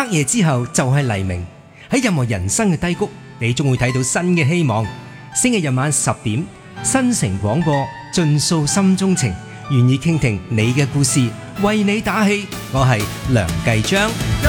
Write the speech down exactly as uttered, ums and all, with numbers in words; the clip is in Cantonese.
夜之後就係黎明，喺任何人生嘅低谷，你終會睇到新嘅希望。星期日晚十點，新城廣播盡訴心中情，願意傾聽你嘅故事，為你打氣。我係梁繼章。